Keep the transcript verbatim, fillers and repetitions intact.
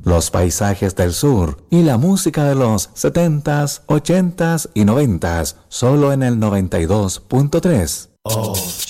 los paisajes del sur y la música de los setentas, ochentas y noventas, solo en el noventa y dos punto tres.